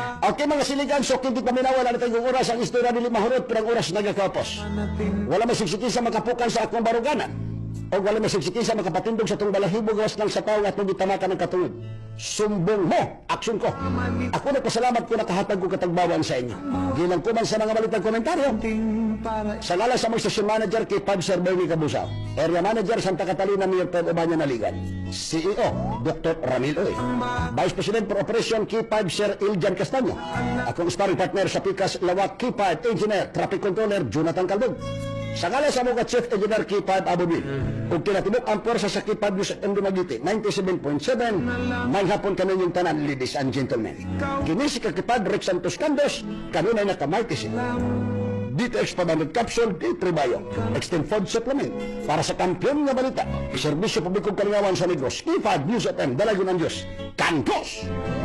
Okay mga siligan, so hindi paminawala na tayong oras ang istorya nila mahurot, pero ang oras nagakapos. Wala may siksikin sa makapukan sa akong baruganan. O wala may siksikin sa makapatindog sa itong balahibo gawas ng sa tao at nagitamakan ng katungod. Sumbong mo, aksyon ko. Ako nagpasalamat ko nakahatag ko katagbawan sa inyo. Gilang ko man sa mga balitang komentaryo. Sa ngala sa mga station manager kay Pab Sir Bernie Cabusao, Area Manager Santa Catalina, Mayor Ted Obanya Naligan, CEO Dr. Ramil Oy, Vice President for Operation kay Pab Sir Iljan Castaño, akong sparring partner sa Pikas Lawak kay Pab Engineer Traffic Controller Jonathan Calvog. Sa ngala sa mga Chief Engineer Kipad Abubil, kung kinatibok ang pwersa sa Kipad News at Magiti, 97.7, may hapon kami yung tanan, ladies and gentlemen. Kini si Kipad Rick Santos Candos, kanunay na kamartisin. Dito Expanded Capsule, D3 Bio, Extend Food Supplement, para sa kampiyon nga balita, Serbisyo Publikong Kalingawan sa Negros, Kipad News FM, Dalagun ng Diyos, Kantos!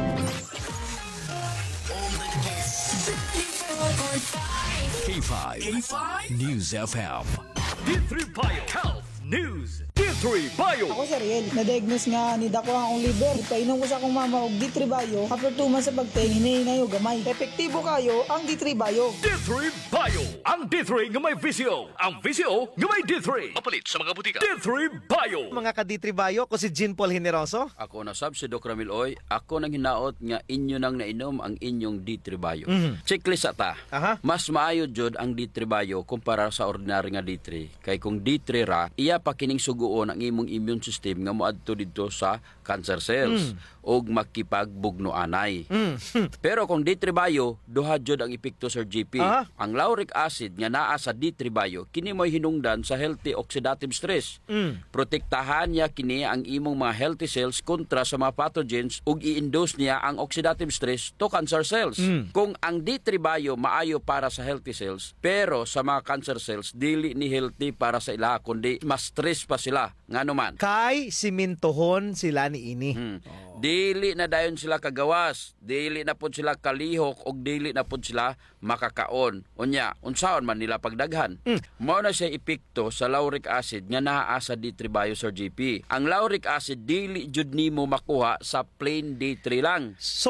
K5 News FM. D3 Bio Health News. D3 Bio. Ako si Riel, na-diagnose nga ni dako ang liver. Ipainom ko sa akong mama og D3 Bio. After 2 months sa pagtingin, hinayo gamay. Epektibo kayo ang D3 Bio. D3 Bio. Ang D3 nga may visyo. Ang visyo nga may D3. Mapalit sa mga butika. D3 Bio. Mga ka-D3 Bio, ko si Jean Paul Generoso. Ako na sab si Doc Ramil Oy, ako nang hinaot nga inyo nang nainom ang inyong D3 Bio. Checklist ata. Aha. Mas maayo jud ang D3 Bio kumpara sa ordinary nga D3. Kay kung D3 ra, iya pa kining suguon ang imong immune system nga moadto didto sa cancer cells ug makipagbugno anay. Pero kung D3 Bio, duha jud ang epekto Sir GP. Aha. Ang lauric acid nga naa sa D3 Bio kini mo'y hinungdan sa healthy oxidative stress. Protektahan niya kini ang imong mga healthy cells kontra sa mga pathogens ug i-induce niya ang oxidative stress to cancer cells. Kung ang D3 Bio maayo para sa healthy cells, pero sa mga cancer cells dili ni healthy para sa ila kundi mas stress pa sila ngano man. Kay simintohon sila ni ini. Dili na dayon sila kagawas, dili na pud sila kalihok ug dili na pud sila makakaon. Unya, unsaon man nila pagdaghan? Mao na siya epekto sa lauric acid nga naa sa D3 Bio Sir GP. Ang lauric acid dili jud nimo makuha sa plain D3 lang. So